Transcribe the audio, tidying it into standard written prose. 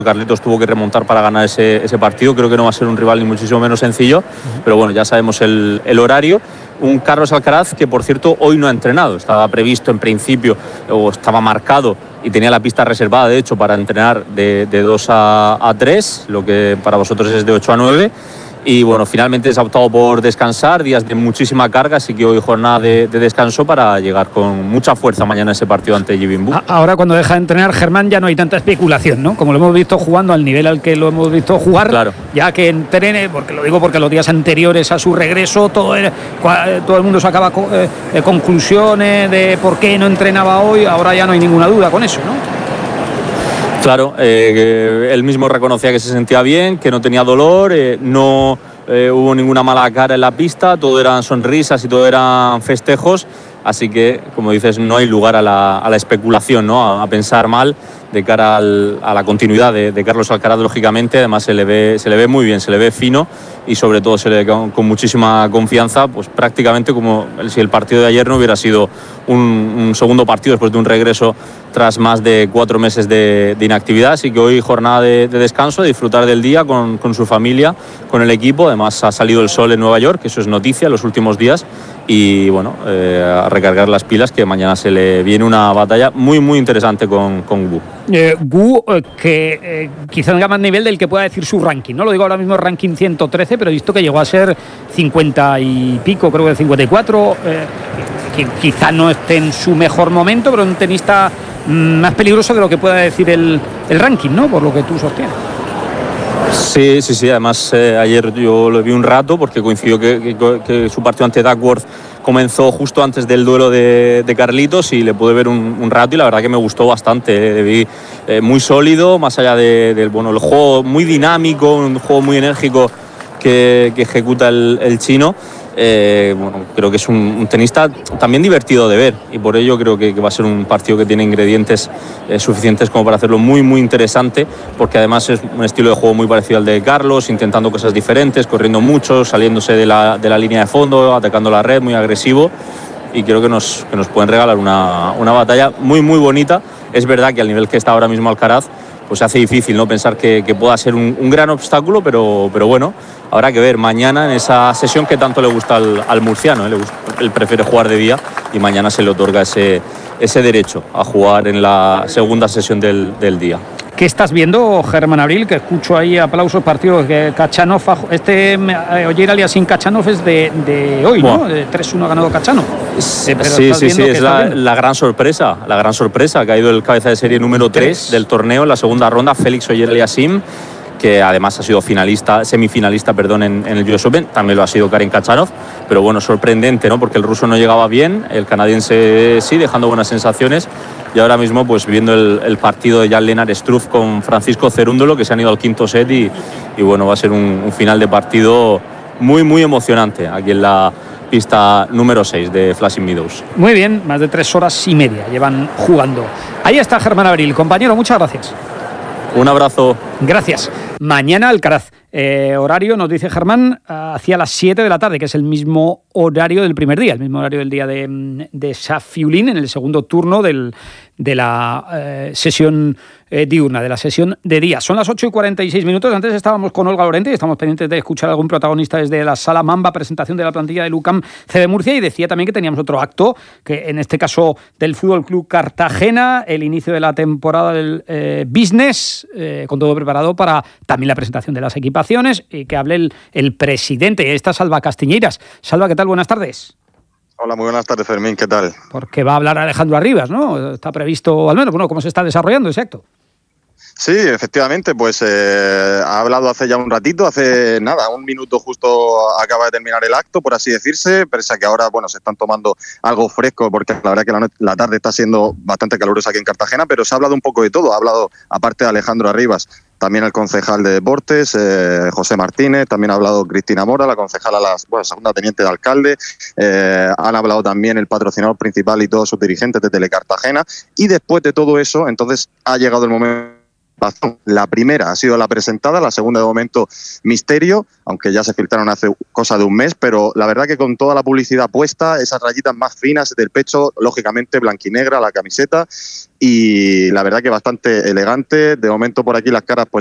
Carlitos tuvo que remontar para ganar ese partido. Creo que no va a ser un rival ni muchísimo menos sencillo, pero bueno, ya sabemos el horario. Un Carlos Alcaraz que, por cierto, hoy no ha entrenado. Estaba previsto en principio, o estaba marcado y tenía la pista reservada, de hecho, para entrenar de 2 a 3, lo que para vosotros es de 8 a 9. Y bueno, finalmente se ha optado por descansar, días de muchísima carga, así que hoy jornada de descanso para llegar con mucha fuerza mañana a ese partido ante Yibimbu. Ahora, cuando deja de entrenar Germán, ya no hay tanta especulación, ¿no? Como lo hemos visto jugando al nivel al que lo hemos visto jugar, claro. Ya que entrene, porque lo digo porque los días anteriores a su regreso todo el mundo sacaba conclusiones de por qué no entrenaba hoy. Ahora ya no hay ninguna duda con eso, ¿no? Claro, él mismo reconocía que se sentía bien, que no tenía dolor, no hubo ninguna mala cara en la pista, todo eran sonrisas y todo eran festejos, así que, como dices, no hay lugar a la especulación, ¿no? A pensar mal de cara a la continuidad de Carlos Alcaraz, lógicamente. Además se le ve muy bien, se le ve fino y sobre todo se le ve con muchísima confianza, pues prácticamente como si el partido de ayer no hubiera sido un segundo partido después de un regreso tras más de 4 meses de inactividad. Así que hoy jornada de descanso, de disfrutar del día con su familia, con el equipo. Además ha salido el sol en Nueva York, que eso es noticia en los últimos días, y bueno, a recargar las pilas, que mañana se le viene una batalla muy muy interesante con Gu. Gu, que quizá tenga más nivel del que pueda decir su ranking, ¿no? Lo digo ahora mismo ranking 113, pero he visto que llegó a ser 50 y pico, creo que 54, que quizá no esté en su mejor momento, pero un tenista más peligroso de lo que pueda decir el ranking, ¿no? Por lo que tú sostienes. Sí, además ayer yo lo vi un rato porque coincidió que su partido ante Duckworth comenzó justo antes del duelo de Carlitos y le pude ver un rato y la verdad que me gustó bastante. Le vi muy sólido, más allá del juego muy dinámico, un juego muy enérgico que ejecuta el chino. Creo que es un tenista también divertido de ver y por ello creo que va a ser un partido que tiene ingredientes suficientes como para hacerlo muy muy interesante, porque además es un estilo de juego muy parecido al de Carlos, intentando cosas diferentes, corriendo mucho, saliéndose de la línea de fondo, atacando la red, muy agresivo, y creo que nos pueden regalar una batalla muy muy bonita. Es verdad que al nivel que está ahora mismo Alcaraz, pues se hace difícil, ¿no?, pensar que pueda ser un gran obstáculo, pero bueno, habrá que ver mañana en esa sesión que tanto le gusta al murciano. Él prefiere jugar de día y mañana se le otorga ese derecho a jugar en la segunda sesión del día. ¿Qué estás viendo, Germán Abril? Que escucho ahí aplausos, partidos que Khachanov, Ogier Aliassime Khachanov es de hoy, ¿no? De 3-1 ha ganado Khachanov. Sí, es la gran sorpresa, que ha ido el cabeza de serie número 3 del torneo en la segunda ronda, Félix Ogier Aliassime, que además ha sido semifinalista en el US Open. También lo ha sido Karen Khachanov, pero bueno, sorprendente, ¿no?, porque el ruso no llegaba bien, el canadiense sí, dejando buenas sensaciones, y ahora mismo pues viendo el partido de Jan-Lennard Struff con Francisco Cerúndolo, que se han ido al quinto set y bueno, va a ser un final de partido muy muy emocionante aquí en la pista número 6 de Flushing Meadows. Muy bien, más de 3 horas y media llevan jugando. Ahí está Germán Abril. Compañero, muchas gracias. Un abrazo. Gracias. Mañana Alcaraz. Horario, nos dice Germán, hacia las 7 de la tarde, que es el mismo horario del primer día, el mismo horario del día de Safiullin, en el segundo turno de la sesión diurna, de la sesión de día. Son las 8:46. Antes estábamos con Olga Lorente y estamos pendientes de escuchar a algún protagonista desde la Sala Mamba, presentación de la plantilla del UCAM CB Murcia, y decía también que teníamos otro acto, que en este caso del Fútbol Club Cartagena, el inicio de la temporada del Business, con todo preparado para también la presentación de las equipaciones, y que hable el presidente. Está Salva Castiñeiras. Salva, ¿qué tal? Buenas tardes. Hola, muy buenas tardes, Fermín, ¿qué tal? Porque va a hablar Alejandro Arribas, ¿no? Está previsto, al menos, ¿cómo se está desarrollando ese acto? Sí, efectivamente, pues ha hablado hace ya un ratito, hace nada, un minuto justo acaba de terminar el acto, por así decirse, pese a que ahora, se están tomando algo fresco, porque la verdad que la tarde está siendo bastante calurosa aquí en Cartagena, pero se ha hablado un poco de todo. Ha hablado, aparte de Alejandro Arribas, también el concejal de Deportes, José Martínez, también ha hablado Cristina Mora, la concejala, segunda teniente de alcalde, han hablado también el patrocinador principal y todos sus dirigentes de Telecartagena, y después de todo eso, entonces ha llegado el momento La primera ha sido la presentada, la segunda de momento Misterio, aunque ya se filtraron hace cosa de un mes, pero la verdad que con toda la publicidad puesta, esas rayitas más finas del pecho, lógicamente blanquinegra la camiseta, y la verdad que bastante elegante. De momento por aquí las caras pues